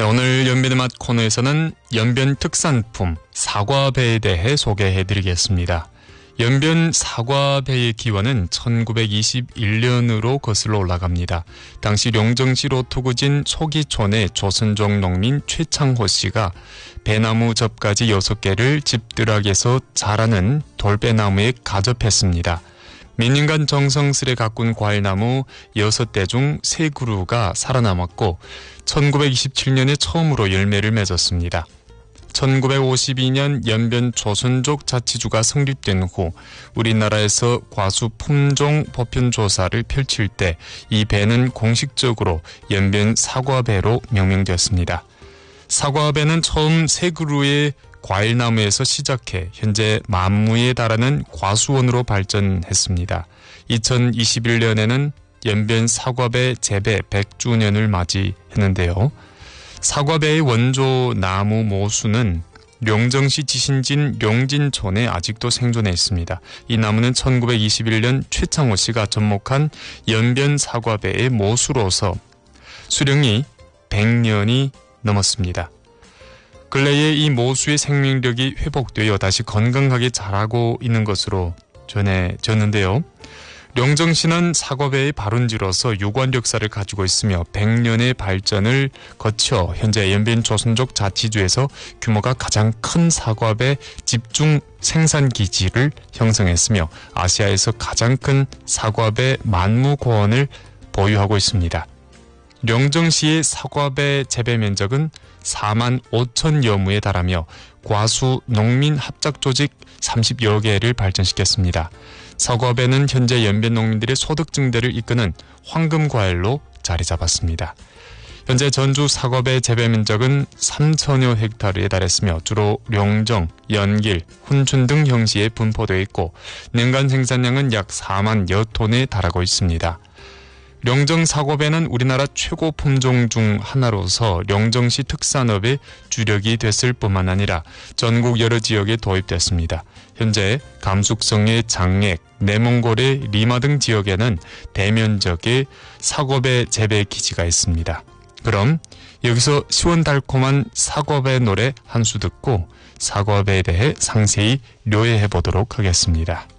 오늘 연변의 맛 코너에서는 연변 특산품 사과배에 대해 소개해드리겠습니다. 연변 사과배의 기원은 1921년으로 거슬러 올라갑니다. 당시 용정시 로투구진 소기촌의 조선족 농민 최창호 씨가 배나무 접가지 6개를 집들락에서 자라는 돌배나무에 가접했습니다. 몇 년간 정성스레 가꾼 과일나무 6대 중 3그루가 살아남았고 1927년에 처음으로 열매를 맺었습니다. 1952년 연변 조선족 자치주가 성립된 후 우리나라에서 과수 품종 보편 조사를 펼칠 때 이 배는 공식적으로 연변 사과배로 명명되었습니다. 사과배는 처음 3그루의 과일나무에서 시작해 현재 만무에 달하는 과수원으로 발전했습니다. 2021년에는 연변 사과배 재배 100주년을 맞이했는데요. 사과배의 원조 나무 모수는 용정시 지신진 용진촌에 아직도 생존해 있습니다. 이 나무는 1921년 최창호 씨가 접목한 연변 사과배의 모수로서 수령이 100년이 넘었습니다. 근래에 이 모수의 생명력이 회복되어 다시 건강하게 자라고 있는 것으로 전해졌는데요. 용정시는 사과배의 발원지로서 유관 역사를 가지고 있으며 100년의 발전을 거쳐 현재 연변 조선족 자치주에서 규모가 가장 큰 사과배 집중 생산 기지를 형성했으며 아시아에서 가장 큰 사과배 만무고원을 보유하고 있습니다. 용정시의 사과배 재배 면적은 4만 5천여 무에 달하며 과수 농민 합작 조직 30여 개를 발전시켰습니다. 사과배는 현재 연변 농민들의 소득 증대를 이끄는 황금 과일로 자리 잡았습니다. 현재 전주 사과배 재배 면적은 3천여 헥타르에 달했으며 주로 용정, 연길, 훈춘 등 형시에 분포되어 있고年간 생산량은 약 4만여 톤에 달하고 있습니다. 용정 사과배는 우리나라 최고 품종 중 하나로서 용정시 특산업의 주력이 됐을 뿐만 아니라 전국 여러 지역에 도입됐습니다. 현재 감숙성의 장액, 내몽골의 리마 등 지역에는 대면적의 사과배 재배 기지가 있습니다. 그럼 여기서 시원달콤한 사과배 노래 한 수 듣고 사과배에 대해 상세히 료해해 보도록 하겠습니다.